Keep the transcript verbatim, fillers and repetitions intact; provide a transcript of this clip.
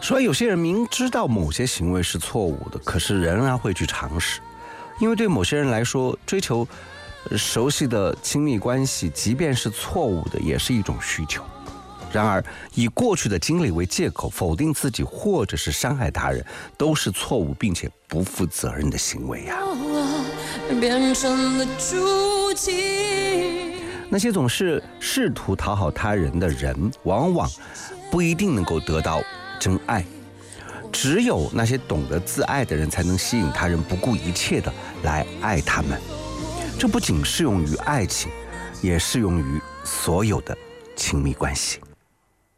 所以有些人明知道某些行为是错误的，可是仍然会去尝试，因为对某些人来说，追求熟悉的亲密关系，即便是错误的，也是一种需求。然而，以过去的经历为借口否定自己或者是伤害他人，都是错误并且不负责任的行为呀、啊。变成了注定。那些总是试图讨好他人的人，往往不一定能够得到真爱。只有那些懂得自爱的人，才能吸引他人不顾一切的来爱他们。这不仅适用于爱情，也适用于所有的亲密关系。